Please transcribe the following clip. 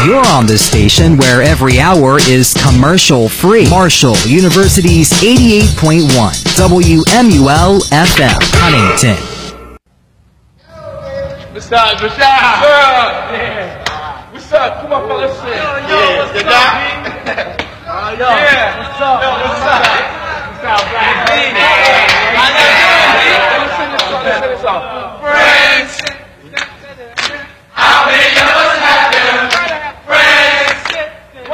You're on the station where every hour is commercial-free. Marshall University's 88.1 WMUL FM, Huntington. What's up, Rashad? Yeah. What's up? Come on, fellas. Yo, what's up, yeah. What's up? What's up? What's up, Black?